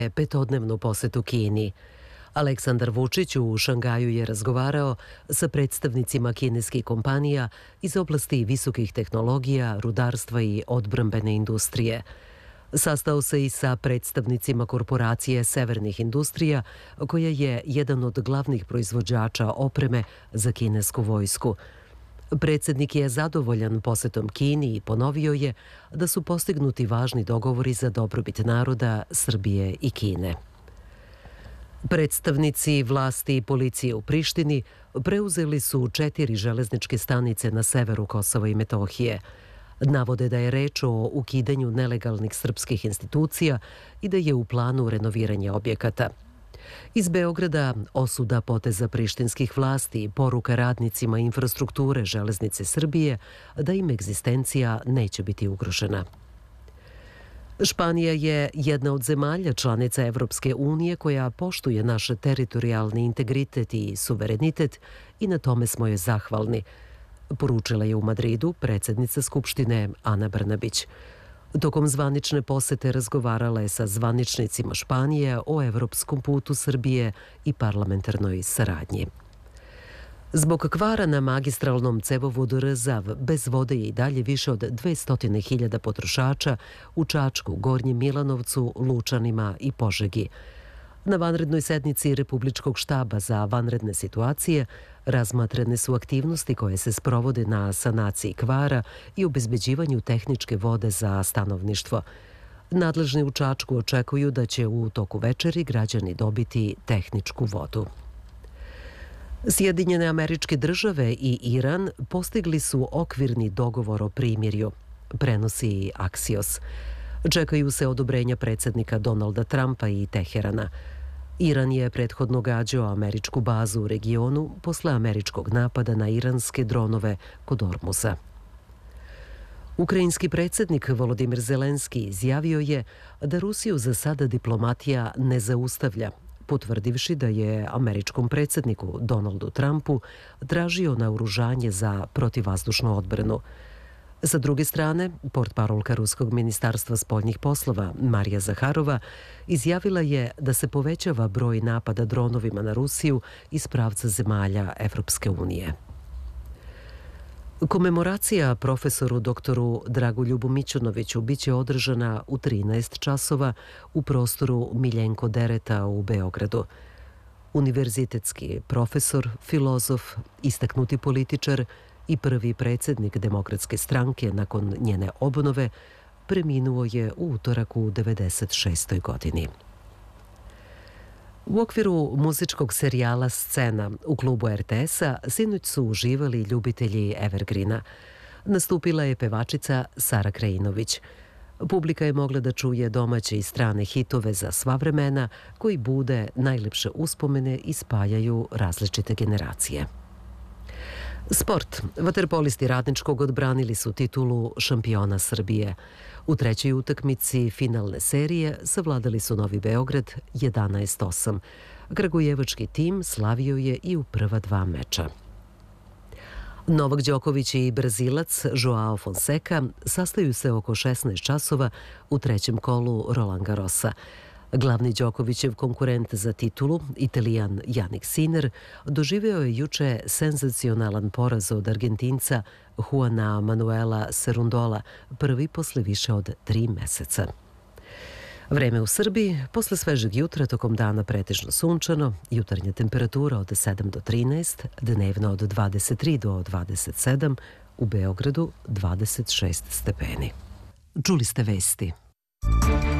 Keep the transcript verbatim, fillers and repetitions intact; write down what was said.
petodnevnu posetu Kini. Aleksandar Vučić u Šangaju je razgovarao sa predstavnicima kineskih kompanija iz oblasti visokih tehnologija, rudarstva i odbrambene industrije. Sastao se i sa predstavnicima korporacije Severnih industrija, koja je jedan od glavnih proizvođača opreme za kinesku vojsku. Predsednik je zadovoljan posetom Kini i ponovio je da su postignuti važni dogovori za dobrobit naroda Srbije i Kine. Predstavnici vlasti i policije u Prištini preuzeli su četiri železničke stanice na severu Kosova i Metohije. Navode da je reč o ukidanju nelegalnih srpskih institucija i da je u planu renoviranje objekata. Iz Beograda osuda poteza prištinskih vlasti i poruka radnicima infrastrukture Železnice Srbije da im egzistencija neće biti ugrožena. Španija je jedna od zemalja članica Evropske unije koja poštuje naš teritorijalni integritet i suverenitet i na tome smo joj zahvalni, poručila je u Madridu predsednica Skupštine Ana Brnabić. Tokom zvanične posete razgovarala je sa zvaničnicima Španije o evropskom putu Srbije i parlamentarnoj saradnji. Zbog kvara na magistralnom cevovodu Rzav bez vode je i dalje više od dvesta hiljada potrošača u Čačku, Gornjem Milanovcu, Lučanima i Požegi. Na vanrednoj sednici Republičkog štaba za vanredne situacije razmatrane su aktivnosti koje se sprovode na sanaciji kvara i obezbeđivanju tehničke vode za stanovništvo. Nadležni u Čačku očekuju da će u toku večeri građani dobiti tehničku vodu. Sjedinjene Američke Države i Iran postigli su okvirni dogovor o primirju, prenosi Axios. Čekaju se odobrenja predsednika Donalda Trumpa i Teherana. Iran je prethodno gađao američku bazu u regionu posle američkog napada na iranske dronove kod Ormuza. Ukrajinski predsednik Volodimir Zelenski izjavio je da Rusiju za sada diplomatija ne zaustavlja, potvrdivši da je američkom predsedniku Donaldu Trumpu tražio naoružanje za protivvazdušnu odbranu. Sa druge strane, portparolka Ruskog ministarstva spoljnih poslova Marija Zaharova izjavila je da se povećava broj napada dronovima na Rusiju iz pravca zemalja Evropske unije. Komemoracija profesoru doktoru Dragoljubu Mićunoviću biće održana u trinaest časova u prostoru Miljenko Dereta u Beogradu. Univerzitetski profesor, filozof, istaknuti političar i prvi predsednik Demokratske stranke nakon njene obnove preminuo je u utorak u devedeset šestoj godini. U okviru muzičkog serijala Scena u klubu er te es-a sinoć su uživali ljubitelji Evergreena. Nastupila je pevačica Sara Krajinović. Publika je mogla da čuje domaće i strane hitove za sva vremena koji bude najlepše uspomene i spajaju različite generacije. Sport. Vaterpolisti Radničkog odbranili su titulu šampiona Srbije. U trećoj utakmici finalne serije savladali su Novi Beograd jedanaest osam. Kragujevački tim slavio je i u prva dva meča. Novak Đoković i Brazilac Joao Fonseca sastaju se oko šesnaest časova u trećem kolu Roland Garrosa. Glavni Đokovićev konkurent za titulu, Italijan Jannik Sinner, doživeo je juče senzacionalan poraz od Argentinca Juana Manuela Cerundola, prvi posle više od tri meseca. Vreme u Srbiji, posle svežeg jutra tokom dana pretežno sunčano, jutarnja temperatura od sedam do trinaest, dnevno od dvadeset tri do dvadeset sedam, u Beogradu dvadeset šest stepeni. Čuli ste vesti.